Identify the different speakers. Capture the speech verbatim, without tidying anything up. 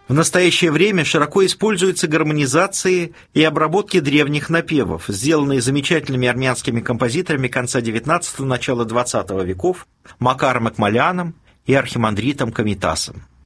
Speaker 1: В настоящее время широко используются гармонизации и обработки древних напевов, сделанные замечательными армянскими композиторами конца девятнадцатого – начала двадцатого веков Макаром Акмоляном и Архимандритом Комитасом.